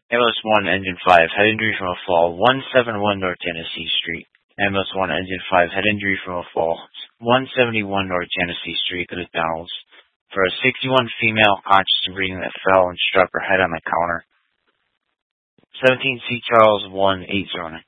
Ambulance 1, Engine 5, head injury from a fall, 171 North Tennessee Street. Ambulance 1, Engine 5, head injury from a fall, 171 North Tennessee Street at McDonald's. For a 61 female conscious and breathing that fell and struck her head on the counter. 17 C. Charles 1809.